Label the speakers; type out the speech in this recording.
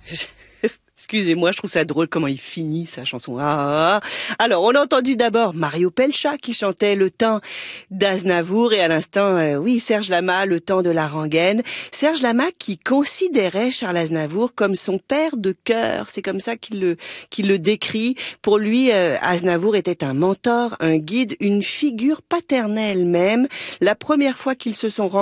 Speaker 1: Excusez-moi, je trouve ça drôle comment il finit sa chanson. Alors, on a entendu d'abord Mario Pelcha qui chantait Le Temps d'Aznavour et à l'instant, Serge Lama, Le Temps de la rengaine. Serge Lama qui considérait Charles Aznavour comme son père de cœur. C'est comme ça qu'il le décrit. Pour lui, Aznavour était un mentor, un guide, une figure paternelle même. La première fois qu'ils se sont